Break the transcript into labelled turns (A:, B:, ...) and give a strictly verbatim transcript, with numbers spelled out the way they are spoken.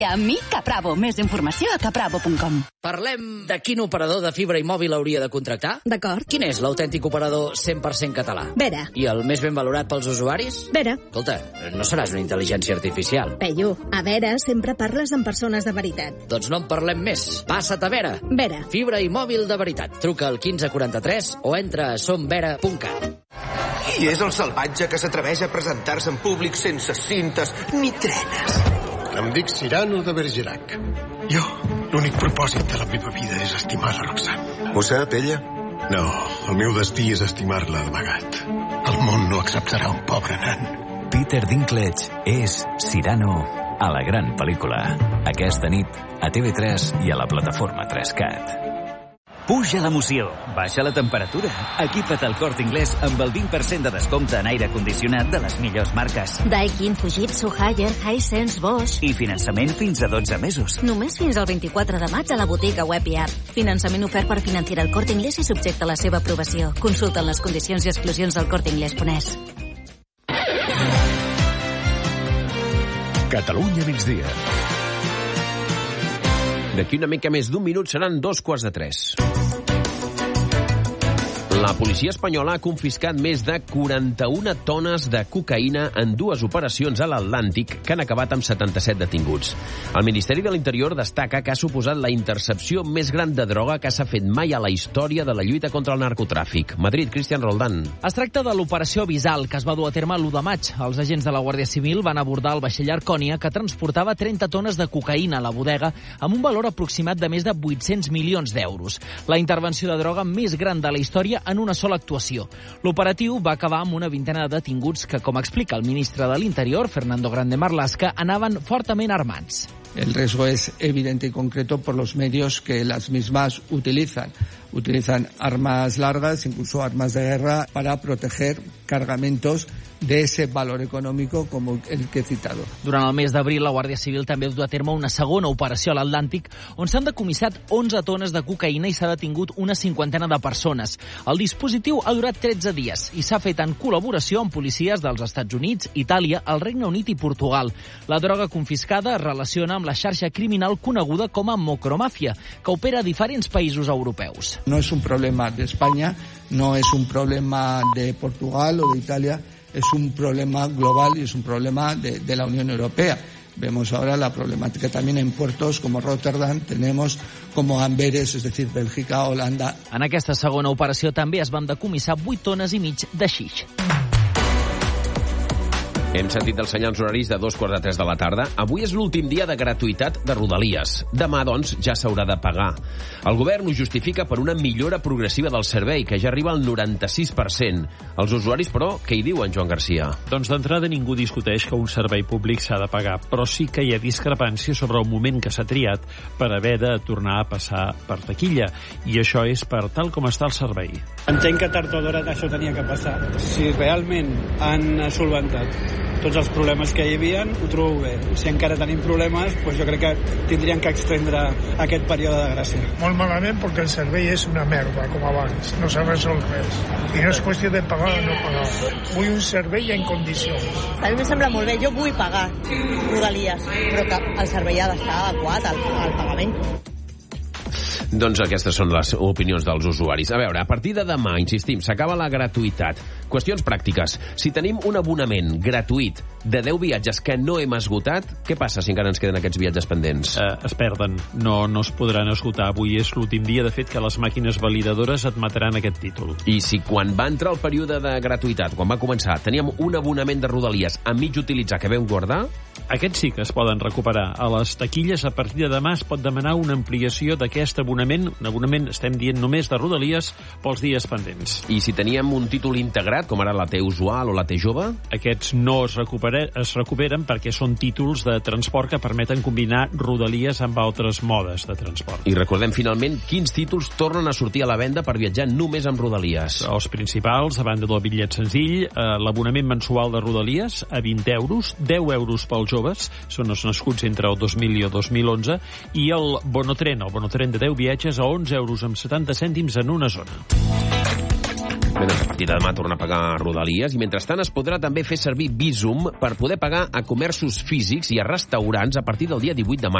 A: A mi, Capravo. Més informació a capravo punt com.
B: Parlem de quin operador de fibra i mòbil hauria de contractar?
C: D'acord.
B: Quin és l'autèntic operador cent per cent català?
C: Vera.
B: I el més ben valorat pels usuaris?
C: Vera.
B: Escolta, no seràs una intel·ligència artificial.
C: Peyu, a Vera sempre parles amb persones de veritat.
B: Doncs no en parlem més. Passa't a Vera.
C: Vera.
B: Fibra i mòbil de veritat. Truca al quinze quaranta-tres o entra a somvera punt cat.
D: Qui és el salvatge que s'atreveix a presentar-se en públic sense cintes ni trenes?
E: Em dic Cyrano de Bergerac. Jo, l'únic propòsit de la meva vida és estimar la Roxane.
D: Ho sap, ella?
E: No, el meu destí és estimar-la d'amagat. El món no acceptarà un pobre nan.
F: Peter Dinklage és Cyrano a la gran pel·lícula. Aquesta nit a T V tres i a la plataforma tres cat.
G: Puja l'emoció, baixa la temperatura. Equipa't al Corte Inglés amb el vint per cent de descompte en aire condicionat de les millors marques.
H: Daikin, Fujitsu, Haier, Hisense, Bosch.
G: I finançament fins a dotze mesos.
H: Només fins al vint-i-quatre de maig a la botiga web i app. Finançament ofert per Financiera El Corte Inglés i subjecte a la seva aprovació. Consulta les condicions i exclusions del corte inglés punt es.
I: Catalunya migdia. D'aquí una mica més d'un minut seran dos quarts de tres. La policia espanyola ha confiscat més de quaranta-una tones de cocaïna en dues operacions a l'Atlàntic que han acabat amb setanta-set detinguts. El Ministeri de l'Interior destaca que ha suposat la intercepció més gran de droga que s'ha fet mai a la història de la lluita contra el narcotràfic. Madrid, Cristian Roldán.
J: Es tracta de l'operació Bisal, que es va dur a terme l'u de maig. Els agents de la Guàrdia Civil van abordar el vaixell Arcònia, que transportava trenta tones de cocaïna a la bodega amb un valor aproximat de més de vuit-cents milions d'euros. La intervenció de droga més gran de la història en una sola actuació. L'operatiu va acabar amb una vintena de detinguts que, com explica el ministre de l'Interior, Fernando Grande Marlaska, anaven fortament armats.
K: El riesgo es evidente y concreto por los medios que las mismas utilizan. Utilizan armas largas, incluso armas de guerra, para proteger cargamentos de ese valor económico como el que he citado.
J: Durant el mes d'abril, la Guàrdia Civil també ha dut a terme una segona operació a l'Atlàntic on s'han decomissat onze tones de cocaïna i s'ha detingut una cinquantena de persones. El dispositiu ha durat tretze dies i s'ha fet en col·laboració amb policies dels Estats Units, Itàlia, el Regne Unit i Portugal. La droga confiscada es relaciona amb la xarxa criminal coneguda com a Mocromàfia, que opera a diferents països europeus.
K: No es un problema de España, no es un problema de Portugal o de Italia, es un problema global y es un problema de, de la Unión Europea. Vemos ahora la problemática también en puertos como Rotterdam, tenemos como Amberes, es decir, Bèlgica, Holanda.
J: En aquesta segona operació també es van decomissar vuit tones i mig de xix.
I: Hem sentit els senyals horaris de dos quarts de tres de la tarda. Avui és l'últim dia de gratuïtat de Rodalies. Demà, doncs, ja s'haurà de pagar. El govern ho justifica per una millora progressiva del servei, que ja arriba al noranta-sis per cent. Els usuaris, però, què hi diuen, Joan Garcia?
L: Doncs d'entrada ningú discuteix que un servei públic s'ha de pagar, però sí que hi ha discrepància sobre el moment que s'ha triat per haver de tornar a passar per taquilla. I això és per tal com està el servei.
M: Entenc que tard o d'hora això tenia que passar. Si realment han solventat tots els problemes que hi havia, ho trobo bé. Si encara tenim problemes, doncs jo crec que tindrien que extendre aquest període de gràcia.
N: Molt malament perquè el servei és una merda, com abans. No s'ha resolt res. I no és qüestió de pagar o no pagar. Vull un servei en condicions.
O: A mi em sembla molt bé. Jo vull pagar Rodalies, però que el servei ha d'estar adequat al, al pagament.
I: Doncs aquestes són les opinions dels usuaris. A veure, a partir de demà, insistim, s'acaba la gratuïtat. Qüestions pràctiques. Si tenim un abonament gratuït de deu viatges que no hem esgotat, què passa si encara ens queden aquests viatges pendents?
L: Eh, es perden. No, no es podran esgotar. Avui és l'últim dia, de fet, que les màquines validadores admetran aquest títol.
I: I si quan va entrar el període de gratuïtat, quan va començar, teníem un abonament de Rodalies a mig utilitzar que vam guardar?
L: Aquests sí que es poden recuperar. A les taquilles, a partir de demà, es pot demanar una ampliació d'aquest abonament. Un abonament, estem dient, només de Rodalies pels dies pendents.
I: I si teníem un títol integrat, com ara la T usual o la T jove?
L: Aquests no es, recupera, es recuperen perquè són títols de transport que permeten combinar Rodalies amb altres modes de transport.
I: I recordem finalment quins títols tornen a sortir a la venda per viatjar només amb Rodalies.
L: Els principals, a banda del bitllet senzill, eh, l'abonament mensual de Rodalies a vint euros, deu euros pels joves, són els nascuts entre el dos mil i el dos mil onze, i el bonotren, el bonotren de deu viatges a onze euros amb setanta cèntims en una zona.
I: Bé, doncs a partir de demà tornar a pagar Rodalies i mentrestant es podrà també fer servir Bizum per poder pagar a comerços físics i a restaurants a partir del dia divuit de maig.